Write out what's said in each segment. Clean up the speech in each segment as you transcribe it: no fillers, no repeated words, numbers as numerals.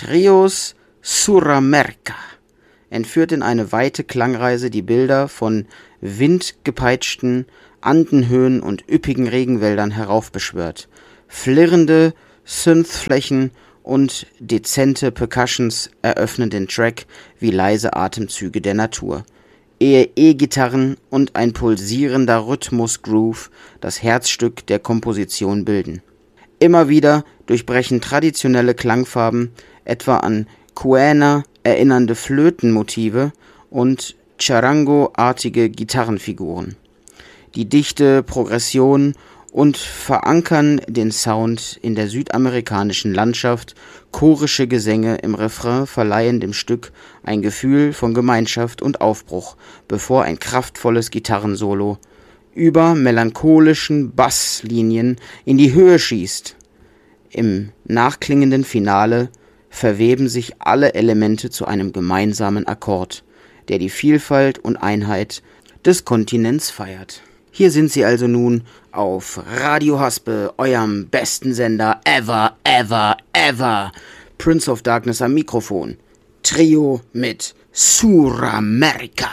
Trios Suramerica entführt in eine weite Klangreise die Bilder von windgepeitschten Andenhöhen und üppigen Regenwäldern heraufbeschwört. Flirrende Synthflächen und dezente Percussions eröffnen den Track wie leise Atemzüge der Natur, ehe E-Gitarren und ein pulsierender Rhythmus-Groove das Herzstück der Komposition bilden. Immer wieder durchbrechen traditionelle Klangfarben, etwa an Quena erinnernde Flötenmotive und Charango-artige Gitarrenfiguren, die dichte Progression und verankern den Sound in der südamerikanischen Landschaft. Chorische Gesänge im Refrain verleihen dem Stück ein Gefühl von Gemeinschaft und Aufbruch, bevor ein kraftvolles Gitarrensolo über melancholischen Basslinien in die Höhe schießt. Im nachklingenden Finale verweben sich alle Elemente zu einem gemeinsamen Akkord, der die Vielfalt und Einheit des Kontinents feiert. Hier sind sie also nun auf Radio Haspe, eurem besten Sender ever, ever, ever. Prince of Darkness am Mikrofon. Trio mit Suramerica.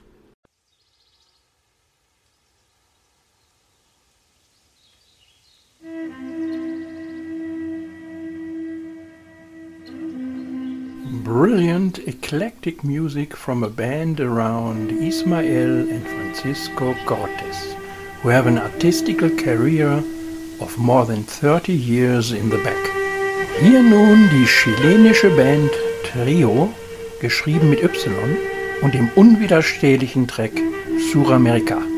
Brilliant, eclectic music from a band around Ismael and Francisco Cortés, who have an artistical career of more than 30 years in the back. Hier nun die chilenische Band Trio, geschrieben mit Y, und dem unwiderstehlichen Track Suramerica.